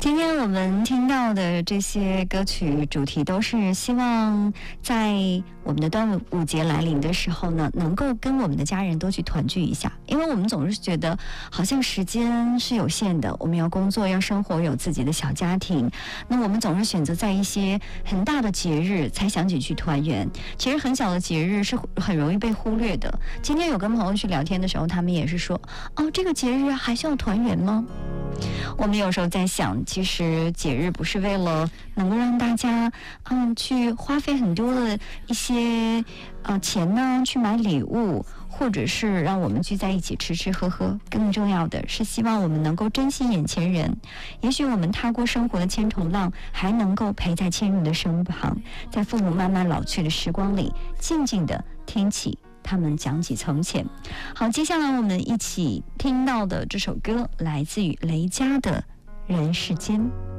今天我们听到的这些歌曲主题都是希望在我们的端午节来临的时候呢，能够跟我们的家人多去团聚一下。因为我们总是觉得好像时间是有限的，我们要工作要生活，有自己的小家庭，那我们总是选择在一些很大的节日才想起去团圆。其实很小的节日是很容易被忽略的。今天有跟朋友去聊天的时候，他们也是说，这个节日还需要团圆吗？我们有时候在想，其实节日不是为了能够让大家去花费很多的一些钱呢，去买礼物，或者是让我们聚在一起吃吃喝喝。更重要的是希望我们能够珍惜眼前人。也许我们踏过生活的千重浪，还能够陪在亲人的身旁，在父母慢慢老去的时光里，静静的听起他们讲起从前。好，接下来我们一起听到的这首歌来自于雷佳的《人世间》。